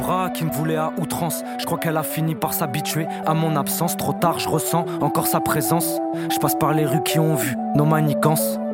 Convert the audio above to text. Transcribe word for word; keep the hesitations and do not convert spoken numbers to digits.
Bras qui me voulait à outrance. Je crois qu'elle a fini par s'habituer à mon absence. Trop tard, je ressens encore sa présence. Je passe par les rues qui ont vu nos manigances.